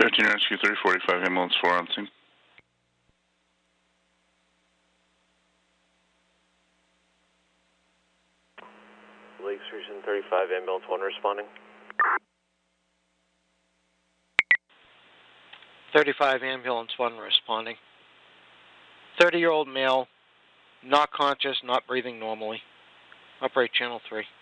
13 Rescue 345, ambulance 4 on scene. Lakes Region 35, ambulance 1 responding. 35 ambulance 1 responding. 30-year-old male, not conscious, not breathing normally. Operate channel 3.